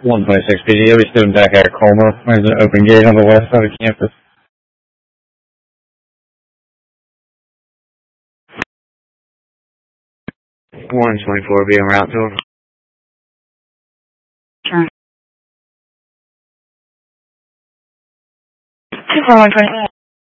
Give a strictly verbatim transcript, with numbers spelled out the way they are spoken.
one twenty-six P D, I'll be stood back at Colma. There's an open gate on the west side of campus. one twenty-four, be en route to him. Turn. two four one twenty.